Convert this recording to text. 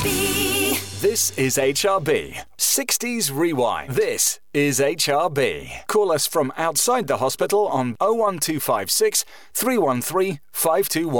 HRB. This is HRB. 60s Rewind. This is HRB. Call us from outside the hospital on 01256 313 521.